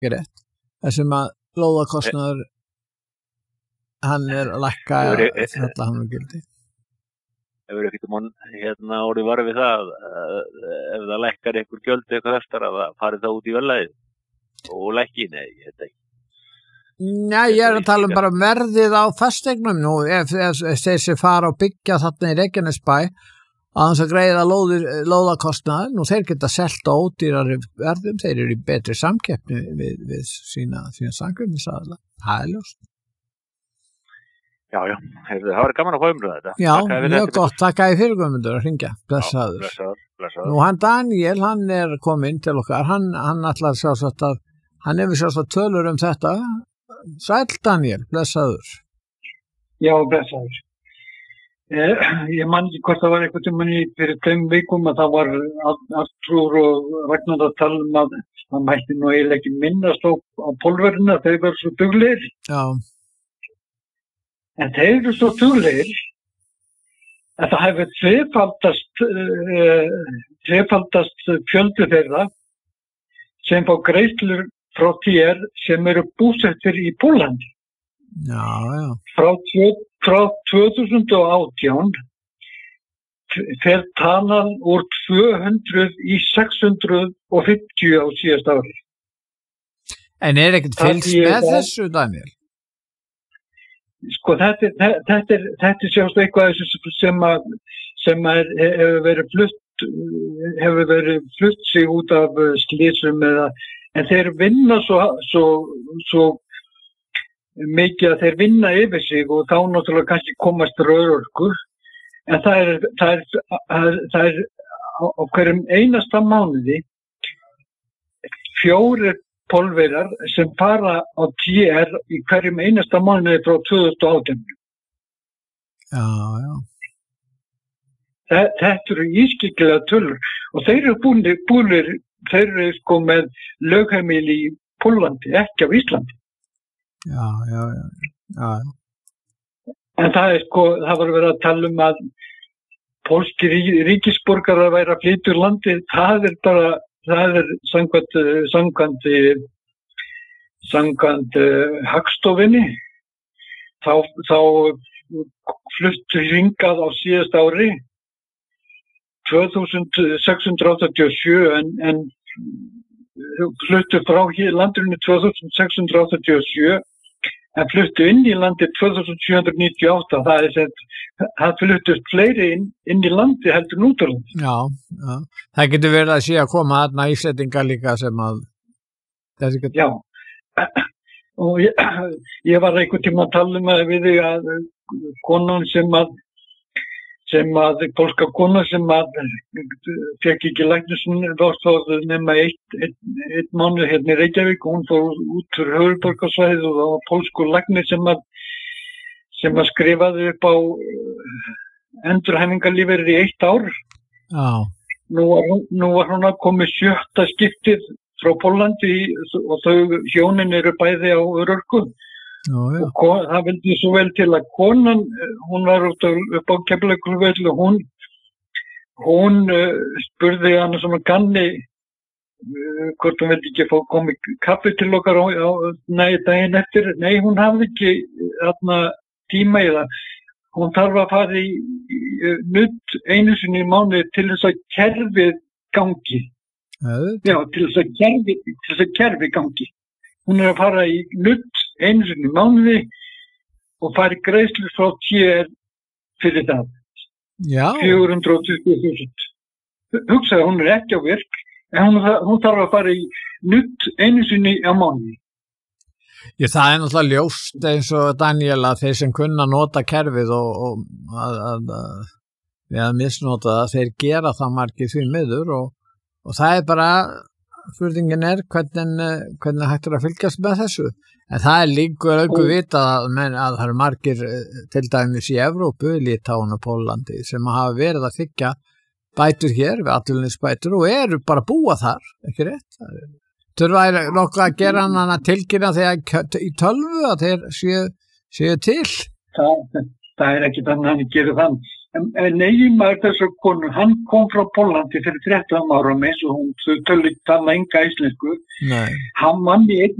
ekki rétt. Þessum að lóðakostnaður hann að lækka þetta hann gildi. Hefur ekkert orðið varð við það ef það lækkar einhver gjöld eitthvað eftir að það farið það út í verðlagið og lækki, nei, þetta ekki. Nei, ég að tala bara verðið á fasteignum nú, ef þeir sem fara og byggja þarna í Reykjanesbæ að hans að greiða lóðakostnaður, nú þeir geta selt á ódýrari verðum, þeir eru í betri samkeppni við sína samkeppnisaðila, það er ljóst. Já, það var gaman að fá umröða þetta. Já, mjög gott, takk að ég fyrir Guðmundur að hringja, blessaður. Nú hann Daniel, hann er kominn til okkar, hann ætlar sjálfsagt að, hann hefur sjálfsagt tölur þetta. Sæll Daniel, blessaður. Já, blessaður. Ég man ekki hvort það var eitthvað tímann fyrir 2 vikum að það var Artúr og Ragnar að tala að það mætti nú eiginlega ekki minnast á pólverina, þeir verður svo duglegir. Já. En þeir eru svo duglegir að það hefur tvefaldast fjöldi þeirra sem fá greiðslur frá þér sem eru búsettir í Pólandi. Já. Frá 2018 fer talan úr 200 í 650 á síðast ári. En er ekkert fylgst með þessu, Daniel? Sko, þetta er sjást eitthvað sem hefur verið flutt sig út af slysum en þeir vinna svo mikið að þeir vinna yfir sig og þá náttúrulega kannski komast rörorku en það er á hverjum einasta mánuði 4 pólverjar sem fara á TR í hverjum einasta mánuði frá 2018. Já. Þetta eru ískyggilega tölur og þeir eru búnir þeir eru sko með lögheimili í Pólandi, ekki á Íslandi. Já. En það er sko, það var verið að tala að pólskir ríkisborgarar væri að flytja úr landi, það er samkvæmt Hagstofunni, þá fluttu hingað á síðast ári 2687 en fluttu frá landinu 2687 en fluttu inn í landi 2798. Það fluttust fleiri inn í landi heldur út á landi. Já. Það getur verið að sé að koma þarna Íslendingar líka sem að þessi getur. Já. Og ég var einhvern tíma að tala við þig að konan sem pólska kona sem fekk ekki læknisvottorð nema einn mánuð hérna í Reykjavík og hún fór út fyrir höfuðborgarsvæðið og það var pólskur læknir sem skrifaði upp á endurhæfingarlífeyri í 1 ár. Já. Nú var hún að koma 7. skiptið frá Pólandi og þau hjónin eru bæði á örorku. Og það vildi svo vel til að konan, hún var upp á Keflavíkurflugvelli og hún spurði hana svona ganni hvort hún vildi ekki fá komið kaffi til okkar daginn eftir. Nei, hún hafði ekki tíma í það. Hún þarf að fara í nudd einu sinni í mánuði til þess að kerfið gangi. Já, til þess að kerfið gangi. Hún er að fara í nudd einu sinni í mánuði og fari greiðslur frá TR fyrir það. Já. 420.000. Hugsaði, hún er ekki á virk, en hún þarf að fara í nudd einu sinni á mánuði. Það er náttúrulega ljóst eins og Daniel að þeir sem kunna nota kerfið og að misnota það, þeir gera það margir því miður og það er bara, spurningin er hvernig hægt að fylgjast með þessu. En það er líka auku vitað að það eru margir til dæmis í Evrópu, Litáen og Pólandi sem hafa verið að þiggja bætur hér við atvinnuleysisbætur og eru bara búa þar, ekki rétt? Þurfa nokkuð að gera hann að tilkynna þegar í tölvu að þeir séu til? Það er ekki þannig að hann gerir þann. En eiginmaður þessar konu, hann kom frá Póllandi fyrir 13 árum eins og hún tala enga íslensku. Nei. Hann vann í